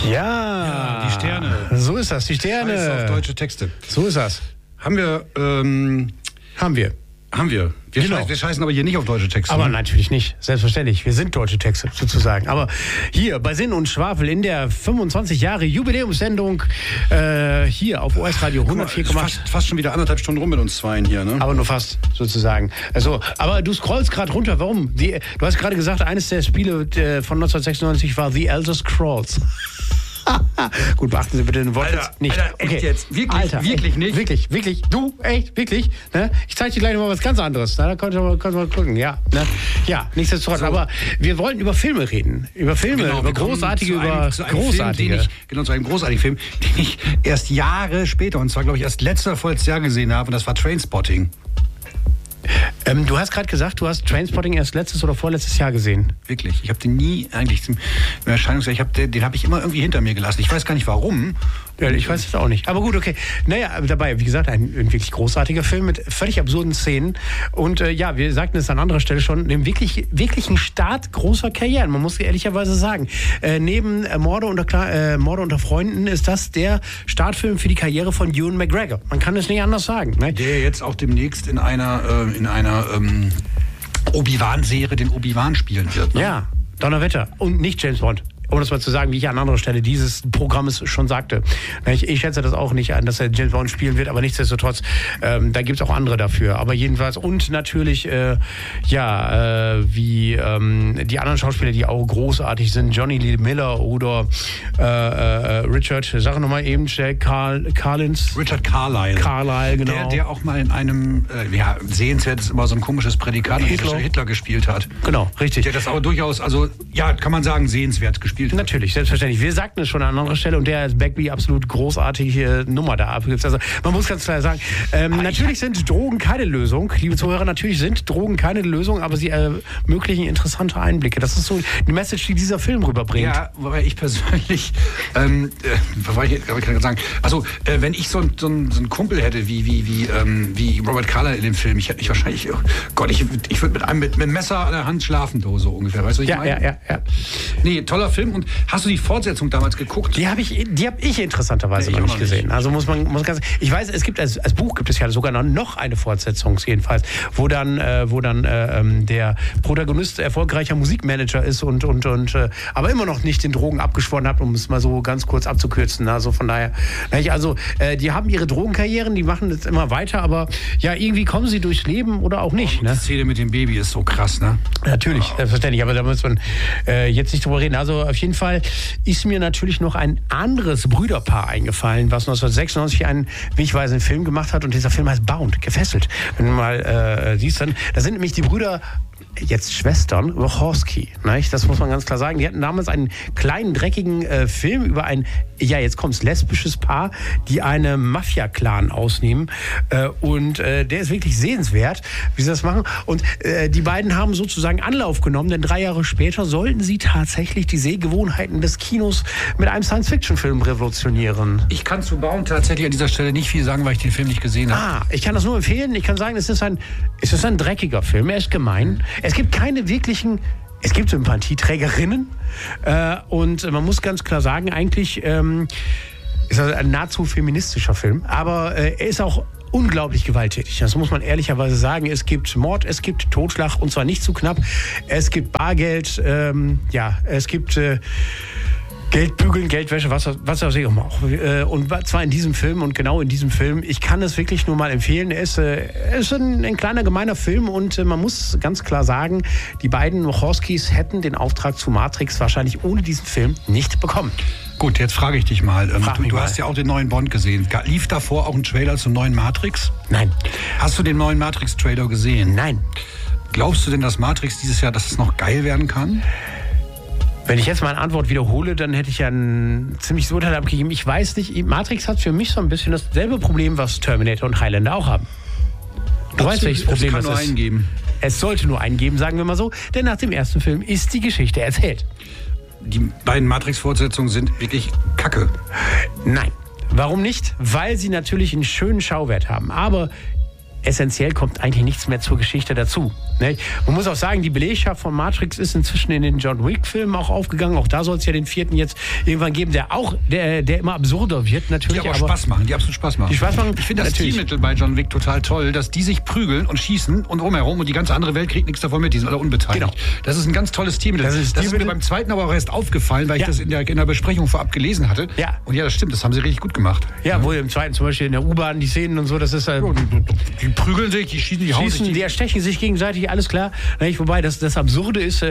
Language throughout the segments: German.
Ja, die Sterne. So ist das, die Sterne. Scheiß auf deutsche Texte. So ist das. Haben wir. Haben wir. Wir scheißen aber hier nicht auf deutsche Texte. Aber natürlich nicht, selbstverständlich. Wir sind deutsche Texte sozusagen. Aber hier bei Sinn und Schwafel in der 25 Jahre Jubiläumssendung hier auf OS Radio 104,8. Fast schon wieder 1,5 Stunden rum mit uns zweien hier, ne? Aber nur fast, sozusagen. Also, aber du scrollst gerade runter. Warum? Du hast gerade gesagt, eines der Spiele von 1996 war The Elder Scrolls. Gut, beachten Sie bitte den Wort jetzt nicht. Alter, echt jetzt? Wirklich nicht? Wirklich. Du, echt, wirklich? Ne? Ich zeige dir gleich noch mal was ganz anderes. Na, da könnt ihr mal gucken. Ja, ne? Ja, nichtsdestotrotz. So. Aber wir wollten über Filme reden. Über Filme, genau, über großartige, zu einem großartigen Film, den ich erst Jahre später, und zwar, glaube ich, erst letztes oder vorletztes Jahr gesehen habe, und das war Trainspotting. Du hast gerade gesagt, du hast Trainspotting erst letztes oder vorletztes Jahr gesehen. Wirklich. Ich habe den nie eigentlich im Erscheinungsjahr, den habe ich immer irgendwie hinter mir gelassen. Ich weiß gar nicht warum. Ja, ich weiß es auch nicht. Aber gut, okay. Naja, dabei, wie gesagt, ein wirklich großartiger Film mit völlig absurden Szenen. Und ja, wir sagten es an anderer Stelle schon, dem wirklichen Start großer Karrieren. Man muss ehrlicherweise sagen, neben Morde unter Freunden ist das der Startfilm für die Karriere von Ewan McGregor. Man kann es nicht anders sagen. Ne? Der jetzt auch demnächst in einer Obi-Wan-Serie den Obi-Wan spielen wird. Ne? Ja, Donnerwetter. Und nicht James Bond. Um das mal zu sagen, wie ich an anderer Stelle dieses Programmes schon sagte. Ich schätze das auch nicht an, dass er James Bond spielen wird, aber nichtsdestotrotz, da gibt es auch andere dafür. Aber jedenfalls, und natürlich, wie die anderen Schauspieler, die auch großartig sind, Johnny Lee Miller oder Richard, sag nochmal eben, Richard Carlyle. Carlyle, genau. Der auch mal in einem, sehenswert ist immer so ein komisches Prädikat, Hitler gespielt hat. Genau, richtig. Der das aber durchaus, kann man sagen, sehenswert gespielt. Natürlich, selbstverständlich. Wir sagten es schon an anderer Stelle und der ist Bagby absolut großartige Nummer da abgibt. Also man muss ganz klar sagen, natürlich sind Drogen keine Lösung, liebe Zuhörer, natürlich sind Drogen keine Lösung, aber sie ermöglichen interessante Einblicke. Das ist so die Message, die dieser Film rüberbringt. Ja, wobei ich persönlich, wenn ich so einen Kumpel hätte wie Robert Carlyle in dem Film, ich hätte mich wahrscheinlich, ich würde mit einem Messer an der Hand schlafen, so ungefähr. Weißt du, was ich meine? Ja. Nee, toller Film. Und hast du die Fortsetzung damals geguckt? Die hab ich interessanterweise noch nicht gesehen. Also ich weiß, es gibt als Buch gibt es ja sogar noch eine Fortsetzung jedenfalls, wo dann der Protagonist erfolgreicher Musikmanager ist und aber immer noch nicht den Drogen abgeschworen hat, um es mal so ganz kurz abzukürzen. Also von daher, die haben ihre Drogenkarrieren, die machen das immer weiter, aber ja, irgendwie kommen sie durchs Leben oder auch nicht. Die Szene mit dem Baby ist so krass, ne? Natürlich, selbstverständlich, aber da muss man jetzt nicht drüber reden. Also auf jeden Fall ist mir natürlich noch ein anderes Brüderpaar eingefallen, was 1996 einen wegweisenden Film gemacht hat, und dieser Film heißt Bound, gefesselt. Wenn du mal siehst, dann, da sind nämlich die Brüder, jetzt Schwestern, Wachowski. Das muss man ganz klar sagen. Die hatten damals einen kleinen, dreckigen Film über ein, jetzt kommt's, lesbisches Paar, die einen Mafia-Clan ausnehmen. Und der ist wirklich sehenswert, wie sie das machen. Und die beiden haben sozusagen Anlauf genommen, denn 3 Jahre später sollten sie tatsächlich die Sehgewohnheiten des Kinos mit einem Science-Fiction-Film revolutionieren. Ich kann zu Bound tatsächlich an dieser Stelle nicht viel sagen, weil ich den Film nicht gesehen habe. Ich kann das nur empfehlen. Ich kann sagen, es ist ein dreckiger Film. Er ist gemein. Es gibt keine wirklichen, es gibt Sympathieträgerinnen und man muss ganz klar sagen, eigentlich ist das ein nahezu feministischer Film, aber er ist auch unglaublich gewalttätig. Das muss man ehrlicherweise sagen. Es gibt Mord, es gibt Totschlag, und zwar nicht zu knapp. Es gibt Bargeld, es gibt Geldbügeln, Geldwäsche, was weiß ich auch. Und zwar in diesem Film, und genau in diesem Film. Ich kann es wirklich nur mal empfehlen. Es ist ein kleiner, gemeiner Film, und man muss ganz klar sagen, die beiden Wachowskis hätten den Auftrag zu Matrix wahrscheinlich ohne diesen Film nicht bekommen. Gut, jetzt frage ich dich mal. Du hast ja auch den neuen Bond gesehen. Lief davor auch ein Trailer zum neuen Matrix? Nein. Hast du den neuen Matrix-Trailer gesehen? Nein. Glaubst du denn, dass Matrix dieses Jahr, dass es noch geil werden kann? Wenn ich jetzt meine Antwort wiederhole, dann hätte ich ja ein ziemliches Urteil abgegeben. Ich weiß nicht, Matrix hat für mich so ein bisschen dasselbe Problem, was Terminator und Highlander auch haben. Du weißt, welches Problem das ist. Es kann nur einen geben. Es sollte nur einen geben, sagen wir mal so. Denn nach dem ersten Film ist die Geschichte erzählt. Die beiden Matrix-Fortsetzungen sind wirklich Kacke. Nein. Warum nicht? Weil sie natürlich einen schönen Schauwert haben. Aber essentiell kommt eigentlich nichts mehr zur Geschichte dazu. Ne? Man muss auch sagen, die Belegschaft von Matrix ist inzwischen in den John Wick-Filmen auch aufgegangen. Auch da soll es ja den 4. jetzt irgendwann geben, der immer absurder wird natürlich. Die aber Spaß machen, die absolut Spaß machen. Die Spaß machen. Ich finde das Stilmittel bei John Wick total toll, dass die sich prügeln und schießen und rumherum und die ganze andere Welt kriegt nichts davon mit. Die sind alle unbeteiligt. Genau. Das ist ein ganz tolles Stilmittel. Das ist mir beim zweiten aber auch erst aufgefallen, weil ich das in der Besprechung vorab gelesen hatte. Ja. Und ja, das stimmt, das haben sie richtig gut gemacht. Ja, wo im zweiten zum Beispiel in der U-Bahn die Szenen und so, das ist die prügeln sich, die schießen, die hauen sich. Die erstechen sich gegenseitig, alles klar. Wobei das Absurde ist,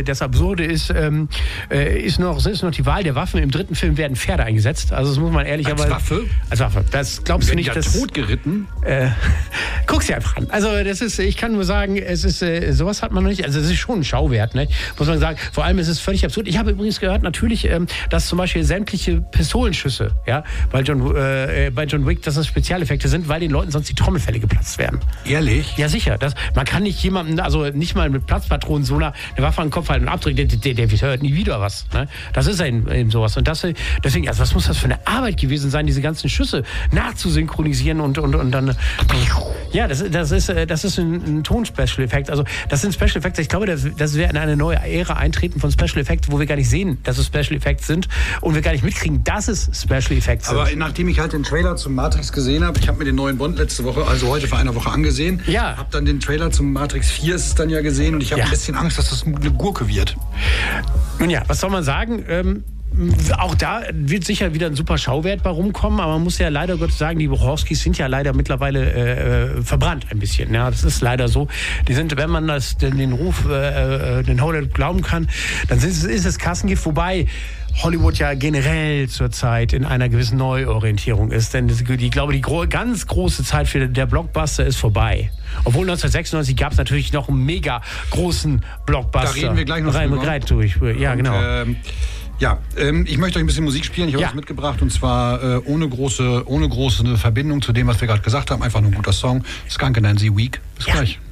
ist noch die Wahl der Waffen. Im 3. Film werden Pferde eingesetzt. Also das muss man ehrlicherweise. Als Waffe? Als Waffe. Das glaubst du nicht, dass totgeritten? Guck's dir einfach an. Also ich kann nur sagen, es ist sowas hat man noch nicht. Also es ist schon ein Schauwert, ne? Muss man sagen. Vor allem ist es völlig absurd. Ich habe übrigens gehört, natürlich, dass zum Beispiel sämtliche Pistolenschüsse, ja, bei John Wick, dass das Spezialeffekte sind, weil den Leuten sonst die Trommelfälle geplatzt werden. Ehrlich? Ja, sicher. Man kann nicht jemanden, also nicht mal mit Platzpatronen so eine Waffe an den Kopf halten und abdrücken, der hört nie wieder was. Ne? Das ist eben sowas. Und deswegen, also was muss das für eine Arbeit gewesen sein, diese ganzen Schüsse nachzusynchronisieren und dann. Ja, das ist ein Ton-Special-Effekt. Also das sind Special Effects. Ich glaube, dass wir in eine neue Ära eintreten von Special Effects, wo wir gar nicht sehen, dass es Special Effects sind und wir gar nicht mitkriegen, dass es Special Effects sind. Aber nachdem ich halt den Trailer zum Matrix gesehen habe, ich habe mir den neuen Bond letzte Woche, also heute vor einer Woche angesehen, habe dann den Trailer zum Matrix 4 ist es dann ja gesehen und ich habe ein bisschen Angst, dass das eine Gurke wird. Nun ja, was soll man sagen? Auch da wird sicher wieder ein super Schauwert bei rumkommen, aber man muss ja leider Gottes sagen, die Wachowskis sind ja leider mittlerweile verbrannt ein bisschen. Ja, das ist leider so. Die sind, wenn man den Ruf, den Hollywood glauben kann, dann ist es Kassengift, wobei Hollywood ja generell zurzeit in einer gewissen Neuorientierung ist. Denn ich glaube, die ganz große Zeit für der Blockbuster ist vorbei. Obwohl 1996 gab es natürlich noch einen mega großen Blockbuster. Da reden wir gleich noch drüber. Ja, genau. Ich möchte euch ein bisschen Musik spielen. Ich habe was mitgebracht und zwar ohne große Verbindung zu dem, was wir gerade gesagt haben. Einfach nur ein guter Song. Skunk Anansie Week. Bis gleich.